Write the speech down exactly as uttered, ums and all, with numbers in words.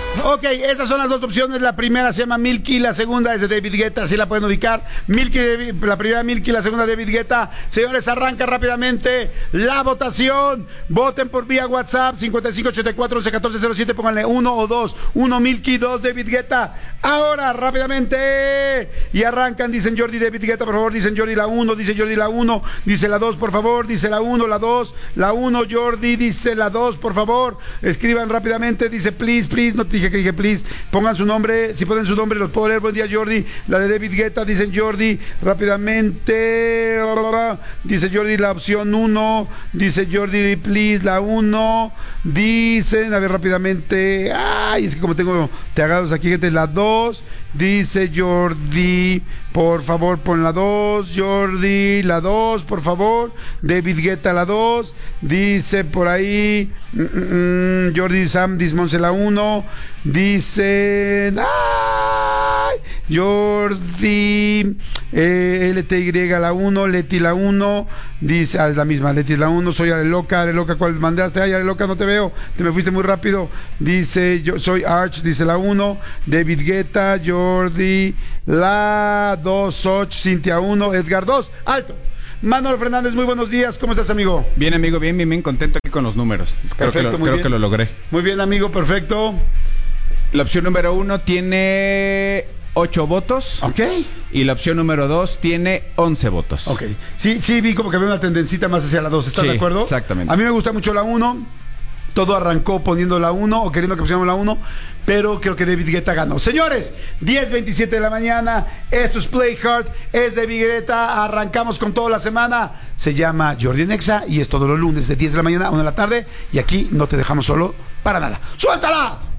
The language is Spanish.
Ok, esas son las dos opciones. La primera se llama Milky, la segunda es de David Guetta, así la pueden ubicar. Milky, la primera Milky, la segunda David Guetta. Señores, arranca rápidamente la votación. Voten por vía WhatsApp cincuenta y cinco ochenta y cuatro once catorce cero siete. Pónganle uno o dos. uno Milky, dos David Guetta. Ahora, rápidamente. Y arrancan, dicen Jordi, David Guetta, por favor. Dicen Jordi la uno, dice Jordi la uno. Dice la dos, por favor. Dice la uno, la dos. La uno, Jordi, dice la dos, por favor. Escriban rápidamente. Dice please, please. No te dije que dije please, pongan su nombre, si ponen su nombre los puedo leer. Buen día, Jordi. La de David Guetta, dicen Jordi, rápidamente. Dice Jordi la opción uno, dice Jordi please la uno, dicen, a ver rápidamente, ay, es que como tengo tagados aquí, gente, la dos, dice Jordi, por favor pon la dos, Jordi, la dos, por favor, David Guetta la dos, dice por ahí, mm, mm, Jordi Sam Dismonse la uno, dicen, ¡ay! Jordi, eh, L T Y la uno, Leti la uno, dice, ah, es la misma, Leti la uno, soy Areloca, Areloca, ¿cuál mandaste? Ay, Areloca, no te veo, te me fuiste muy rápido, dice, yo soy Arch, dice la uno, David Guetta, Jordi, la dos, Soch, Cintia uno, Edgar dos, alto. Manuel Fernández, muy buenos días, ¿cómo estás, amigo? Bien, amigo, bien, bien, bien, contento aquí con los números. Creo, perfecto, que, lo, creo bien. que lo logré. Muy bien, amigo, perfecto. La opción número uno tiene ocho votos. Ok. Y la opción número dos tiene once votos. Ok. Sí, sí, vi como que había una tendencita más hacia la dos, ¿estás sí, de acuerdo? Exactamente. A mí me gusta mucho la uno. Todo arrancó poniendo la uno o queriendo que pusiéramos la uno, pero creo que David Guetta ganó. Señores, diez veintisiete de la mañana, esto es Play Hard, es David Guetta, arrancamos con toda la semana. Se llama Jordi Nexa y es todos los lunes de diez de la mañana a una de la tarde y aquí no te dejamos solo para nada. ¡Suéltala!